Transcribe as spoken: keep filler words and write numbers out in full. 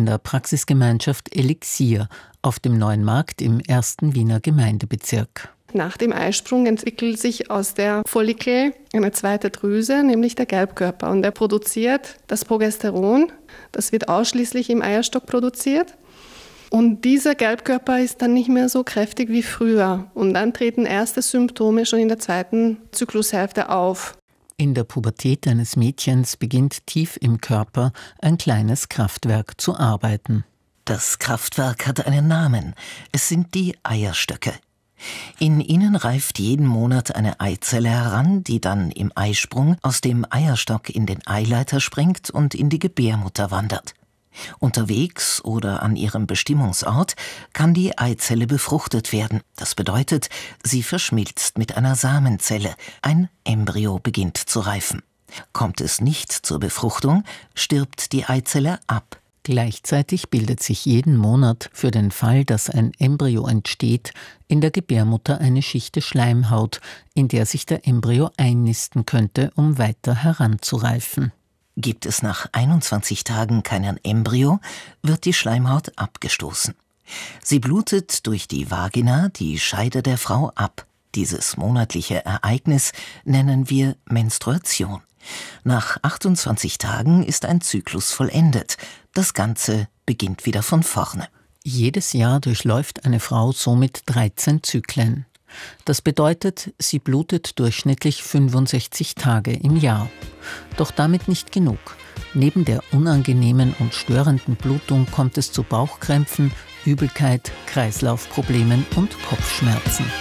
der Praxisgemeinschaft Elixier auf dem Neuen Markt im ersten Wiener Gemeindebezirk. Nach dem Eisprung entwickelt sich aus der Follikel eine zweite Drüse, nämlich der Gelbkörper. Und der produziert das Progesteron. Das wird ausschließlich im Eierstock produziert. Und dieser Gelbkörper ist dann nicht mehr so kräftig wie früher. Und dann treten erste Symptome schon in der zweiten Zyklushälfte auf. In der Pubertät eines Mädchens beginnt tief im Körper ein kleines Kraftwerk zu arbeiten. Das Kraftwerk hat einen Namen. Es sind die Eierstöcke. In ihnen reift jeden Monat eine Eizelle heran, die dann im Eisprung aus dem Eierstock in den Eileiter springt und in die Gebärmutter wandert. Unterwegs oder an ihrem Bestimmungsort kann die Eizelle befruchtet werden. Das bedeutet, sie verschmilzt mit einer Samenzelle. Ein Embryo beginnt zu reifen. Kommt es nicht zur Befruchtung, stirbt die Eizelle ab. Gleichzeitig bildet sich jeden Monat für den Fall, dass ein Embryo entsteht, in der Gebärmutter eine Schicht Schleimhaut, in der sich der Embryo einnisten könnte, um weiter heranzureifen. Gibt es nach einundzwanzig Tagen keinen Embryo, wird die Schleimhaut abgestoßen. Sie blutet durch die Vagina, die Scheide der Frau, ab. Dieses monatliche Ereignis nennen wir Menstruation. Nach achtundzwanzig Tagen ist ein Zyklus vollendet. Das Ganze beginnt wieder von vorne. Jedes Jahr durchläuft eine Frau somit dreizehn Zyklen. Das bedeutet, sie blutet durchschnittlich fünfundsechzig Tage im Jahr. Doch damit nicht genug. Neben der unangenehmen und störenden Blutung kommt es zu Bauchkrämpfen, Übelkeit, Kreislaufproblemen und Kopfschmerzen.